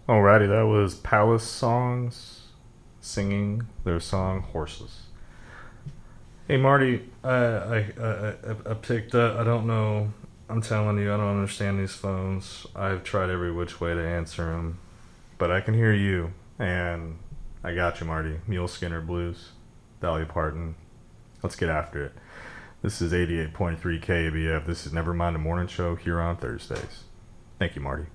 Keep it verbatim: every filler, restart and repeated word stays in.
Alrighty, that was Palace Songs singing their song Horses. Hey Marty, I I, I, I picked up. I don't know. I'm telling you, I don't understand these phones. I've tried every which way to answer them, but I can hear you, and I got you, Marty. Mule Skinner Blues, Dolly Parton. Let's get after it. This is eighty-eight point three K A B F. This is Nevermind the Morning Show here on Thursdays. Thank you, Marty.